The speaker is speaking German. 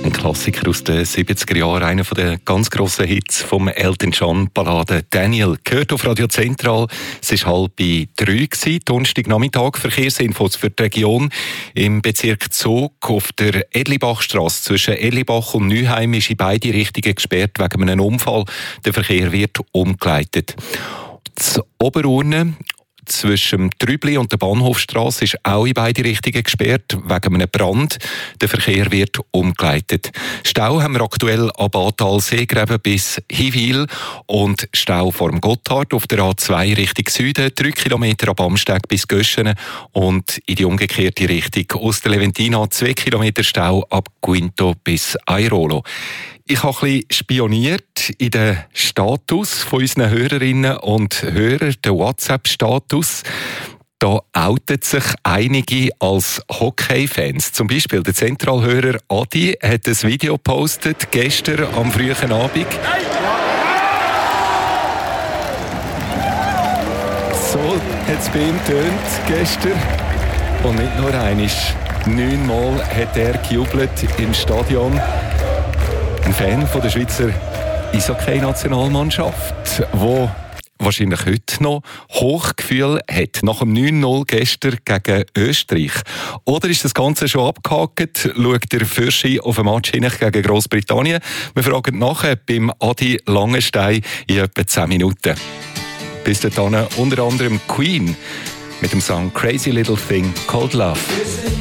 Ein Klassiker aus den 70er Jahren, einer der ganz grossen Hits vom Elton John Ballade «Daniel». Gehört auf Radio Zentral. Es war 2:30 Donnerstagnachmittag. Verkehrsinfos für die Region. Im Bezirk Zug auf der Edlibachstrasse zwischen Edlibach und Neuheim ist in beide Richtungen gesperrt wegen einem Unfall. Der Verkehr wird umgeleitet. Das Oberurne zwischen dem Trübli und der Bahnhofstrasse ist auch in beide Richtungen gesperrt, wegen einem Brand. Der Verkehr wird umgeleitet. Stau haben wir aktuell ab Ahrtal-Seegräben bis Hiwil und Stau vor dem Gotthard auf der A2 Richtung Süden, 3 Kilometer ab Amsteg bis Göschene und in die umgekehrte Richtung aus der Leventina 2 Kilometer Stau ab Quinto bis Airolo. Ich habe ein bisschen spioniert in den Status von unseren Hörerinnen und Hörern, den WhatsApp-Status. Da outet sich einige als Hockey-Fans. Zum Beispiel der Zentralhörer Adi hat ein Video gepostet, gestern am frühen Abend. So hat es bei ihm getönt gestern. Und nicht nur einmal. 9-mal hat er gejubelt im Stadion. Ein Fan von der Schweizer Eishockey-Nationalmannschaft, der wahrscheinlich heute noch Hochgefühl hat, nach dem 9-0 gestern gegen Österreich. Oder ist das Ganze schon abgehakt? Schaut der Fürschi auf ein Match hin gegen Grossbritannien? Wir fragen nachher beim Adi Langenstein in etwa 10 Minuten. Bis dahin unter anderem Queen mit dem Song «Crazy Little Thing Called Love».